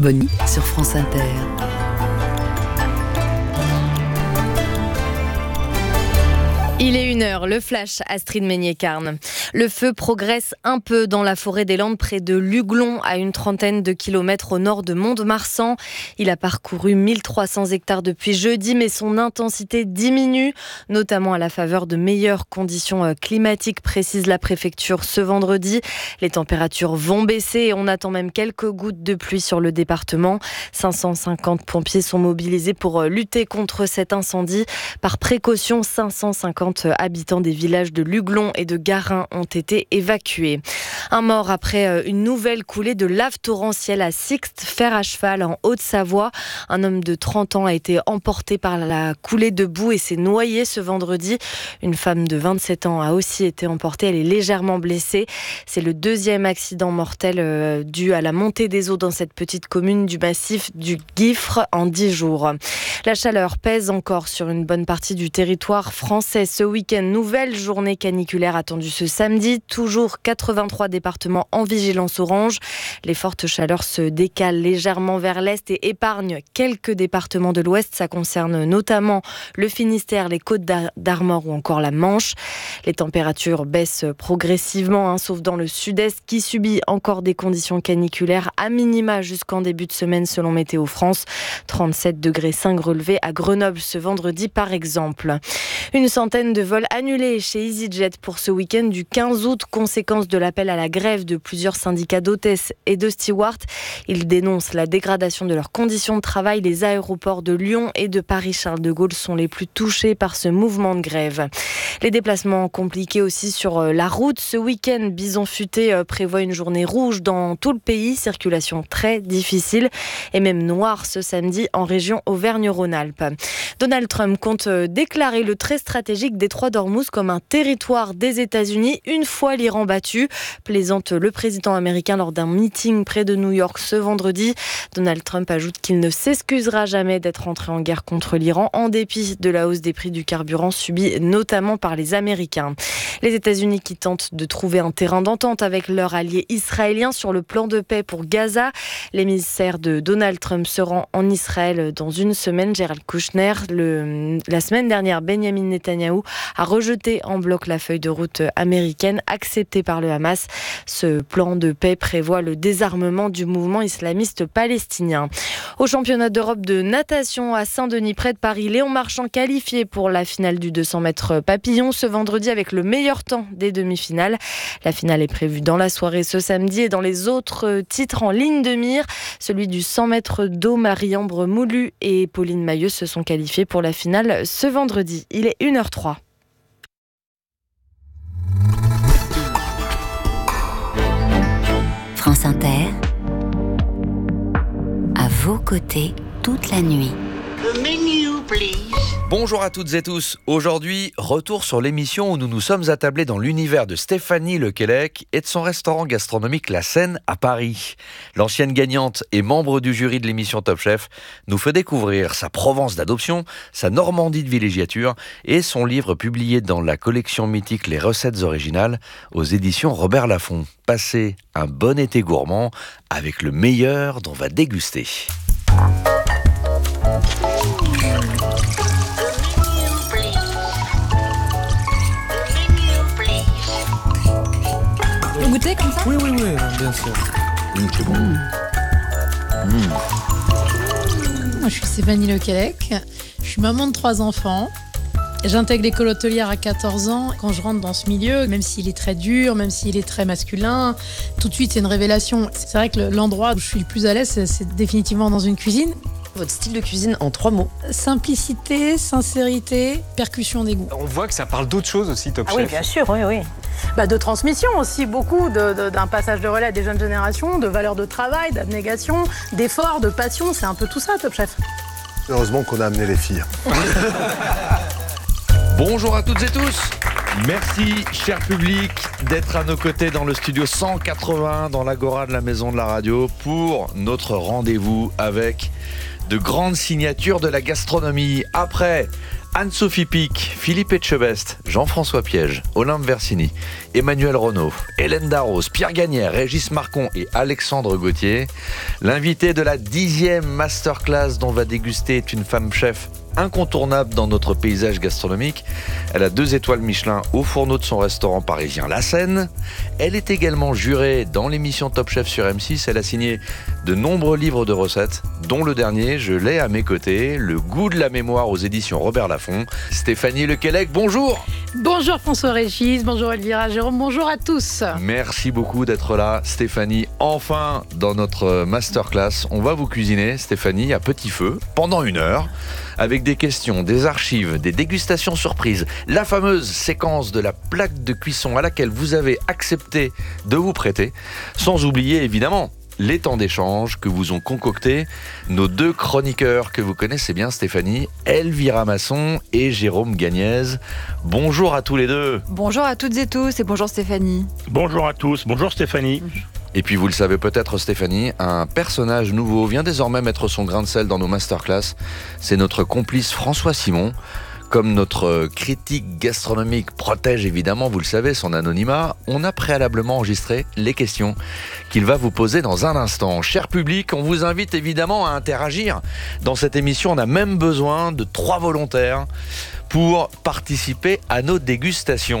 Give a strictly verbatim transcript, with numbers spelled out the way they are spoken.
Bonne nuit sur France Inter. Il est une heure, le flash, Astrid Meignet-Carne. Le feu progresse un peu dans la forêt des Landes près de Luglon, à une trentaine de kilomètres au nord de Mont-de-Marsan. Il a parcouru mille trois cents hectares depuis jeudi, mais son intensité diminue, notamment à la faveur de meilleures conditions climatiques, précise la préfecture ce vendredi. Les températures vont baisser et on attend même quelques gouttes de pluie sur le département. cinq cent cinquante pompiers sont mobilisés pour lutter contre cet incendie. Par précaution, cinq cent cinquante habitants des villages de Luglon et de Garin ont été évacués. Un mort après une nouvelle coulée de lave torrentielle à Sixte, fer à cheval en Haute-Savoie. Un homme de trente ans a été emporté par la coulée de boue et s'est noyé ce vendredi. Une femme de vingt-sept ans a aussi été emportée. Elle est légèrement blessée. C'est le deuxième accident mortel euh, dû à la montée des eaux dans cette petite commune du massif du Giffre en dix jours. La chaleur pèse encore sur une bonne partie du territoire français ce week-end. Nouvelle journée caniculaire attendue ce samedi. Toujours quatre-vingt-trois départements en vigilance orange. Les fortes chaleurs se décalent légèrement vers l'est et épargnent quelques départements de l'ouest. Ça concerne notamment le Finistère, les Côtes d'Armor ou encore la Manche. Les températures baissent progressivement, hein, sauf dans le sud-est qui subit encore des conditions caniculaires à minima jusqu'en début de semaine selon Météo France. trente-sept degrés cinq relevés à Grenoble ce vendredi par exemple. Une centaine de vols annulés chez EasyJet pour ce week-end du quinze août, conséquence de l'appel à la grève de plusieurs syndicats d'hôtesses et de stewards. Ils dénoncent la dégradation de leurs conditions de travail. Les aéroports de Lyon et de Paris-Charles de Gaulle sont les plus touchés par ce mouvement de grève. Les déplacements compliqués aussi sur la route. Ce week-end, Bison Futé prévoit une journée rouge dans tout le pays. Circulation très difficile et même noire ce samedi en région Auvergne-Rhône-Alpes. Donald Trump compte déclarer le très stratégique détroit d'Ormuz comme un territoire des États-Unis une fois l'Iran battu. Plaisante le président américain lors d'un meeting près de New York ce vendredi. Donald Trump ajoute qu'il ne s'excusera jamais d'être entré en guerre contre l'Iran en dépit de la hausse des prix du carburant subie notamment par les Américains. Les États-Unis qui tentent de trouver un terrain d'entente avec leur allié israélien sur le plan de paix pour Gaza. L'émissaire de Donald Trump se rend en Israël dans une semaine. Jared Kushner, le, la semaine dernière, Benjamin Netanyahou a rejeté en bloc la feuille de route américaine acceptée par le Hamas. Ce plan de paix prévoit le désarmement du mouvement islamiste palestinien. Au championnat d'Europe de natation à Saint-Denis près de Paris, Léon Marchand qualifié pour la finale du deux cents mètres papillon ce vendredi avec le meilleur temps des demi-finales. La finale est prévue dans la soirée ce samedi et dans les autres titres en ligne de mire, celui du cent mètres d'eau, Marie-Ambre Moulu et Pauline Mailleux se sont qualifiés pour la finale ce vendredi. Il est une heure trois. France Inter, à vos côtés toute la nuit. The menu, please. Bonjour à toutes et tous. Aujourd'hui, retour sur l'émission où nous nous sommes attablés dans l'univers de Stéphanie Lequelec et de son restaurant gastronomique La Seine à Paris. L'ancienne gagnante et membre du jury de l'émission Top Chef nous fait découvrir sa Provence d'adoption, sa Normandie de villégiature et son livre publié dans la collection mythique Les recettes originales aux éditions Robert Laffont. Passez un bon été gourmand avec le meilleur dont va déguster. Vous goûtez comme ça ? Oui, oui, oui, bien sûr. Mmh, c'est bon. Mmh. Mmh. Moi, je suis Stéphanie Lequelec. Je suis maman de trois enfants. J'intègre l'école hôtelière à quatorze ans. Quand je rentre dans ce milieu, même s'il est très dur, même s'il est très masculin, tout de suite, c'est une révélation. C'est vrai que l'endroit où je suis le plus à l'aise, c'est, c'est définitivement dans une cuisine. Votre style de cuisine en trois mots. Simplicité, sincérité, percussion des goûts. On voit que ça parle d'autre chose aussi, Top ah Chef. Oui, bien sûr, oui, oui. Bah, de transmission aussi, beaucoup de, de, d'un passage de relais à des jeunes générations, de valeurs de travail, d'abnégation, d'effort, de passion. C'est un peu tout ça, Top Chef. Heureusement qu'on a amené les filles. Bonjour à toutes et tous. Merci, cher public, d'être à nos côtés dans le studio cent quatre-vingts, dans l'Agora de la Maison de la Radio, pour notre rendez-vous avec de grandes signatures de la gastronomie. Après Anne-Sophie Pic, Philippe Etchebest, Jean-François Piège, Olympe Versini, Emmanuel Renaud, Hélène Darroze, Pierre Gagnère, Régis Marcon et Alexandre Gauthier. L'invité de la dixième masterclass dont va déguster est une femme chef incontournable dans notre paysage gastronomique. Elle a deux étoiles Michelin au fourneau de son restaurant parisien La Seine. Elle est également jurée dans l'émission Top Chef sur M six. Elle a signé de nombreux livres de recettes, dont le dernier, je l'ai à mes côtés, Le goût de la mémoire aux éditions Robert Laffont. Stéphanie Lequelec, bonjour. Bonjour François-Régis, bonjour Elvira, Jérôme, bonjour à tous. Merci beaucoup d'être là, Stéphanie. Enfin, dans notre masterclass, on va vous cuisiner, Stéphanie, à petit feu, pendant une heure, avec des questions, des archives, des dégustations surprises, la fameuse séquence de la plaque de cuisson à laquelle vous avez accepté de vous prêter, sans oublier évidemment les temps d'échange que vous ont concoctés nos deux chroniqueurs que vous connaissez bien, Stéphanie, Elvira Masson et Jérôme Gagnez. Bonjour à tous les deux. Bonjour à toutes et tous et bonjour Stéphanie. Bonjour à tous, bonjour Stéphanie. Et puis vous le savez peut-être, Stéphanie, un personnage nouveau vient désormais mettre son grain de sel dans nos masterclass. C'est notre complice François Simon. Comme notre critique gastronomique protège évidemment, vous le savez, son anonymat, on a préalablement enregistré les questions qu'il va vous poser dans un instant. Cher public, on vous invite évidemment à interagir. Dans cette émission, on a même besoin de trois volontaires pour participer à nos dégustations.